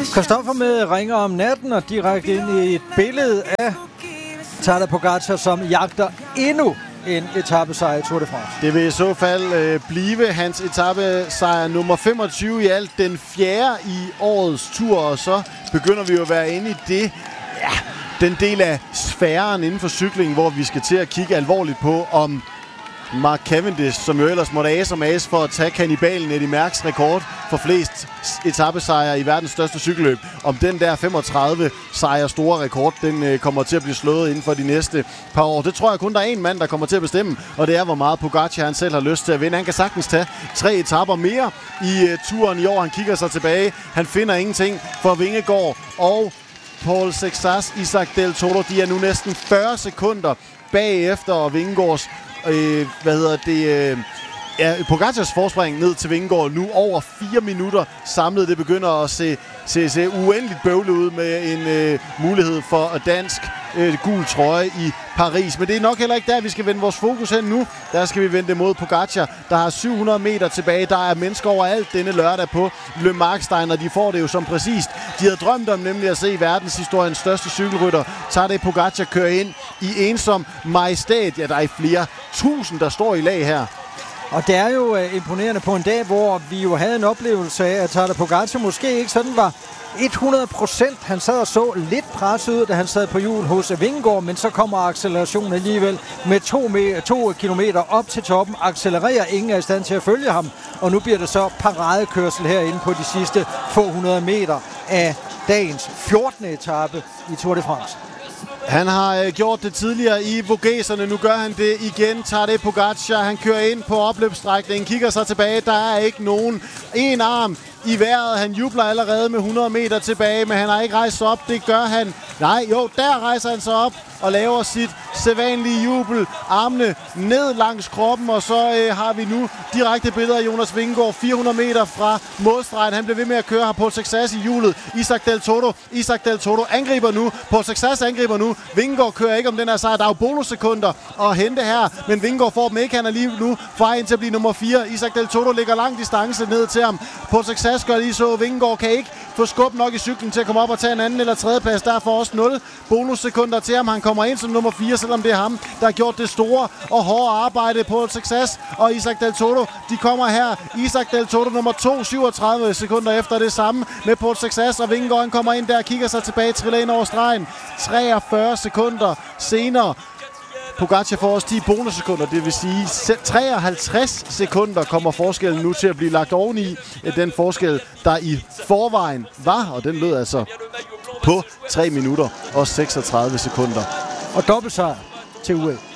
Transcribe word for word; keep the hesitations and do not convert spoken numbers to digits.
Christoffer med ringer om natten og direkte ind i et billede af Tadej Pogačar, som jagter endnu en etapesejr i Tour de France. Det vil i så fald øh, blive hans etapesejr nummer femogtyve i alt, den fjerde i årets tur, og så begynder vi jo at være inde i det, ja, den del af sfæren inden for cykling, hvor vi skal til at kigge alvorligt på, om Mark Cavendish, som jo ellers måtte ase og mase for at tage kannibalen Eddy Merckx rekord for flest etapesejre i verdens største cykelløb. Om den der femogtredive sejre store rekord, den øh, kommer til at blive slået inden for de næste par år. Det tror jeg kun, der er en mand, der kommer til at bestemme, og det er, hvor meget Pogačar han selv har lyst til at vinde. Han kan sagtens tage tre etaper mere i øh, turen i år. Han kigger sig tilbage. Han finder ingenting for Vingegaard og Paul Sexas, Isaac Del Toro. De er nu næsten fyrre sekunder bagefter, og Vingegaards Øh, hvad hedder det? Øh, ja, Pogacars forspring ned til Vingegaard nu over fire minutter samlet. Det begynder at se, se, se uendeligt bøvlet ud med en øh, mulighed for dansk øh, gul trøje i Paris. Men det er nok heller ikke der, vi skal vende vores fokus hen nu. Der skal vi vende det mod Pogačar, der har syv hundrede meter tilbage. Der er mennesker overalt denne lørdag på Le Markstein, og de får det jo som præcist. De havde drømt om nemlig at se verdenshistoriens største cykelrytter, Tadej Pogačar, køre ind i ensom majestæt. Ja, der er flere tusind, der står i lag her. Og det er jo uh, imponerende på en dag, hvor vi jo havde en oplevelse af, at Tadej Pogačar måske ikke sådan var hundrede procent. Han sad og så lidt presset ud, da han sad på hjul hos Vingegaard, men så kommer accelerationen alligevel med to, med, to kilometer op til toppen. Accelererer, ingen er i stand til at følge ham, og nu bliver det så paradekørsel herinde på de sidste få hundrede meter af dagens fjortende etape i Tour de France. Han har øh, gjort det tidligere i Vogeserne, nu gør han det igen. Tadej Pogačar, han kører ind på opløbsstrækningen, kigger sig tilbage, der er ikke nogen. En arm i vejret, han jubler allerede med hundrede meter tilbage, men han har ikke rejst sig op, det gør han. Nej, jo, der rejser han sig op og laver sit sædvanlige jubel. Armene ned langs kroppen, og så øh, har vi nu direkte billeder af Jonas Vingegaard fire hundrede meter fra målstregen. Han bliver ved med at køre her på Sexas i hjulet. Isaac Del Toro, Isaac Del Toro angriber nu. På Sexas angriber nu. Vingegaard kører ikke om den her sejr. Der er jo bonussekunder at hente her, men Vingegaard får dem ikke. Han er lige nu fra ind til at blive nummer fire. Isaac Del Toro ligger lang distance ned til ham. På Sexas gør lige så. Vingegaard kan ikke få skub nok i cyklen til at komme op og tage en anden eller tredje plads. Derfor også nul bonussekunder til ham. Han kommer ind som nummer fire, selvom det er ham, der har gjort det store og hårde arbejde på Sexas. Og Isaac Del Toro, de kommer her. Isaac Del Toro nummer to, syvogtredive sekunder efter det samme med Paul Sexas. Og Vingegaard, han kommer ind der, kigger sig tilbage, triller ind over stregen. treogfyrre sekunder senere. Pogačar får også ti bonussekunder, det vil sige treoghalvtreds sekunder kommer forskellen nu til at blive lagt oveni den forskel, der i forvejen var, og den lød altså på tre minutter og seksogtredive sekunder. Og dobbeltsejr til U A E.